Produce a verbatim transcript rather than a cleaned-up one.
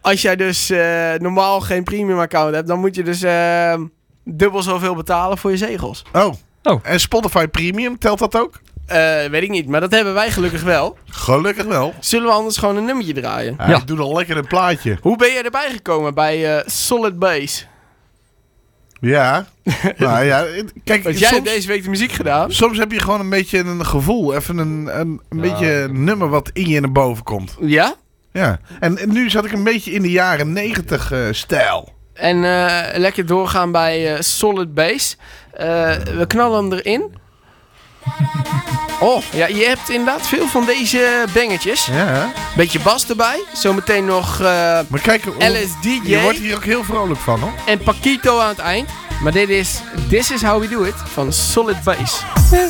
als jij dus uh, normaal geen premium account hebt, dan moet je dus uh, dubbel zoveel betalen voor je zegels. Oh. oh. En Spotify Premium, telt dat ook? Uh, weet ik niet, maar dat hebben wij gelukkig wel. Gelukkig wel. Zullen we anders gewoon een nummertje draaien? Ja, ja. Ik doe dan lekker een plaatje. Hoe ben jij erbij gekomen bij uh, Solid Bass? Ja. nou ja, kijk, Want jij soms, hebt deze week de muziek gedaan. Soms heb je gewoon een beetje een gevoel. Even een, een, een ja. beetje een nummer wat in je naar boven komt. Ja? Ja. En, en nu zat ik een beetje in de jaren negentig uh, stijl. En uh, lekker doorgaan bij uh, Solid Bass. Uh, we knallen hem erin. Oh, ja, je hebt inderdaad veel van deze bangetjes. Ja. Beetje bas erbij. Zometeen nog uh, maar kijk, L S D J. Je wordt hier ook heel vrolijk van, hoor. En Paquito aan het eind. Maar dit is This Is How We Do It van Solid Bass. This